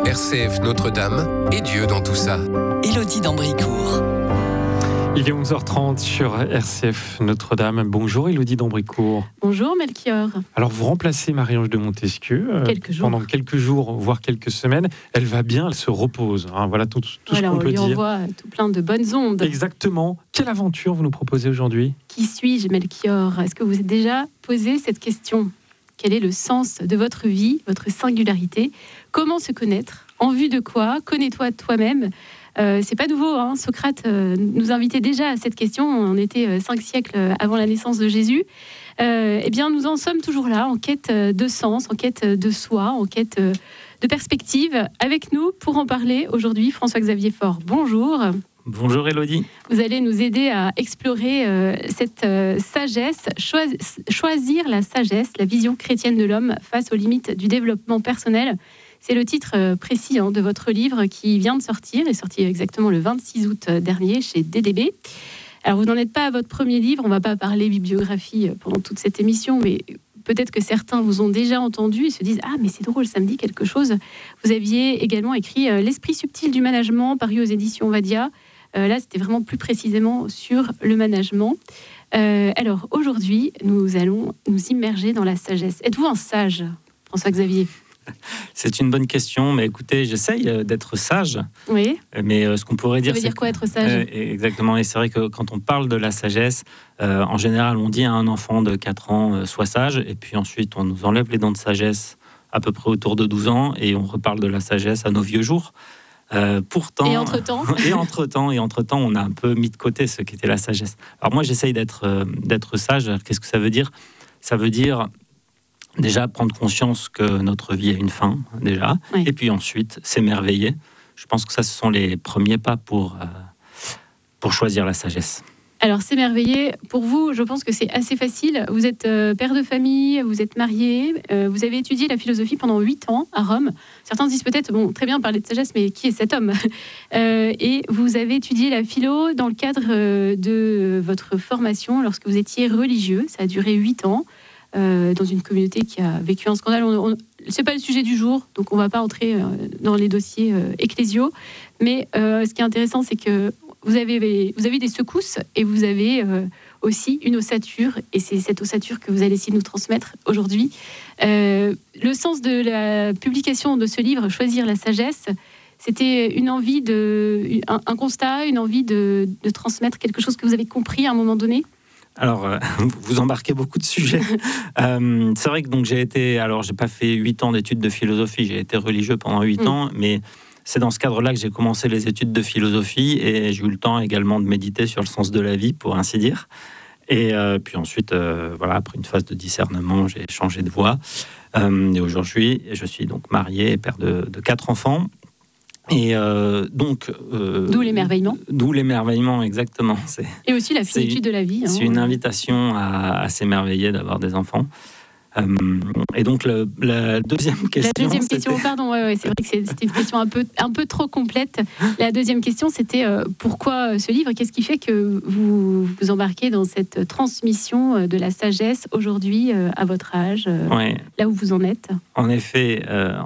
RCF Notre-Dame et Dieu dans tout ça. Élodie d'Ambricourt. Il est 11h30 sur RCF Notre-Dame. Bonjour Élodie d'Ambricourt. Bonjour Melchior. Alors vous remplacez Marie-Ange de Montesquieu pendant quelques jours, voire quelques semaines. Elle va bien, elle se repose. Voilà tout ce qu'on peut dire. On lui envoie tout plein de bonnes ondes. Exactement. Quelle aventure vous nous proposez aujourd'hui ? Qui suis-je Melchior ? Est-ce que vous vous êtes déjà posé cette question ? Quel est le sens de votre vie, votre singularité ? Comment se connaître ? En vue de quoi ? Connais-toi toi-même ? C'est pas nouveau, hein. Socrate nous invitait déjà à cette question. On était 5 siècles avant la naissance de Jésus. Eh bien, nous en sommes toujours là, en quête de sens, en quête de soi, en quête de perspective. Avec nous, pour en parler aujourd'hui, François-Xavier Faure. Bonjour. Bonjour Élodie. Vous allez nous aider à explorer cette sagesse, choisir la sagesse, la vision chrétienne de l'homme face aux limites du développement personnel. C'est le titre précis de votre livre qui vient de sortir, est sorti exactement le 26 août dernier chez DDB. Alors vous n'en êtes pas à votre premier livre, on ne va pas parler bibliographie pendant toute cette émission, mais peut-être que certains vous ont déjà entendu et se disent « Ah, mais c'est drôle, ça me dit quelque chose ». Vous aviez également écrit « L'esprit subtil du management » paru aux éditions Vadia. Là, c'était vraiment plus précisément sur le management. Alors aujourd'hui, nous allons nous immerger dans la sagesse. Êtes-vous un sage, François-Xavier ? C'est une bonne question, mais écoutez, j'essaye d'être sage. Oui. Mais ce qu'on pourrait dire, ça veut dire quoi être sage ? Exactement, et c'est vrai que quand on parle de la sagesse, en général, on dit à un enfant de 4 ans, sois sage, et puis ensuite, on nous enlève les dents de sagesse à peu près autour de 12 ans, et on reparle de la sagesse à nos vieux jours. Pourtant, et entre-temps, on a un peu mis de côté ce qu'était la sagesse. Alors moi, j'essaye d'être sage. Alors, qu'est-ce que ça veut dire ? Ça veut dire déjà prendre conscience que notre vie a une fin, déjà, oui. Et puis ensuite s'émerveiller. Je pense que ça, ce sont les premiers pas pour choisir la sagesse. Alors, s'émerveiller, pour vous, je pense que c'est assez facile. Vous êtes père de famille, vous êtes marié, vous avez étudié la philosophie pendant 8 ans à Rome. Certains disent peut-être, très bien parler de sagesse, mais qui est cet homme ? Et vous avez étudié la philo dans le cadre de votre formation lorsque vous étiez religieux. Ça a duré 8 ans. Dans une communauté qui a vécu un scandale. C'est pas le sujet du jour, donc on va pas entrer dans les dossiers ecclésiaux. Mais ce qui est intéressant, c'est que vous avez des secousses et vous avez aussi une ossature, et c'est cette ossature que vous allez essayer de nous transmettre aujourd'hui. Le sens de la publication de ce livre, Choisir la sagesse, c'était une envie un constat, une envie de transmettre quelque chose que vous avez compris à un moment donné. Alors, vous embarquez beaucoup de sujets. C'est vrai que donc j'ai pas fait 8 ans d'études de philosophie, j'ai été religieux pendant 8 ans, mais c'est dans ce cadre-là que j'ai commencé les études de philosophie et j'ai eu le temps également de méditer sur le sens de la vie, pour ainsi dire. Et puis ensuite, après une phase de discernement, j'ai changé de voie. Et aujourd'hui, je suis donc marié et père de 4 enfants. Et d'où l'émerveillement. D'où l'émerveillement, exactement. Et aussi la finitude de la vie. C'est une invitation à s'émerveiller d'avoir des enfants. Et donc la deuxième question. La deuxième question, pardon, c'est vrai que c'était une question un peu trop complète. La deuxième question, c'était pourquoi ce livre ? Qu'est-ce qui fait que vous vous embarquez dans cette transmission de la sagesse aujourd'hui à votre âge, là où vous en êtes ? En effet,